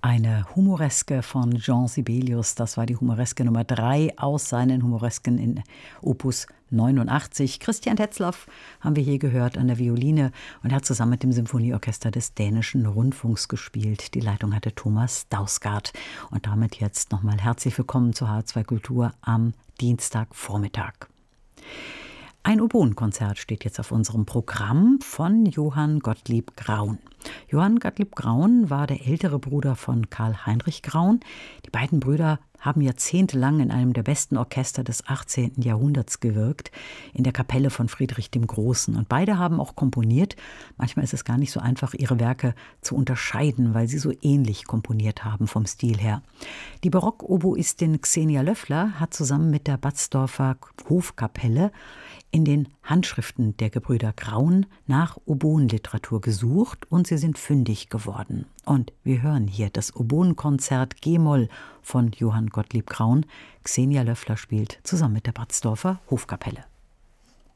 Eine Humoreske von Jean Sibelius, das war die Humoreske Nummer 3 aus seinen Humoresken in Opus 89. Christian Tetzlaff haben wir hier gehört an der Violine und er hat zusammen mit dem Symphonieorchester des Dänischen Rundfunks gespielt. Die Leitung hatte Thomas Dausgaard. Und damit jetzt nochmal herzlich willkommen zur H2 Kultur am Dienstagvormittag. Ein Oboenkonzert steht jetzt auf unserem Programm von Johann Gottlieb Graun. Johann Gottlieb Graun war der ältere Bruder von Karl Heinrich Graun. Die beiden Brüder haben jahrzehntelang in einem der besten Orchester des 18. Jahrhunderts gewirkt, in der Kapelle von Friedrich dem Großen. Und beide haben auch komponiert. Manchmal ist es gar nicht so einfach, ihre Werke zu unterscheiden, weil sie so ähnlich komponiert haben vom Stil her. Die Barockoboistin Xenia Löffler hat zusammen mit der Batzdorfer Hofkapelle in den Handschriften der Gebrüder Graun nach Oboenliteratur gesucht und sie sind fündig geworden. Und wir hören hier das Oboenkonzert G-Moll von Johann Gottlieb Graun. Xenia Löffler spielt zusammen mit der Batzdorfer Hofkapelle.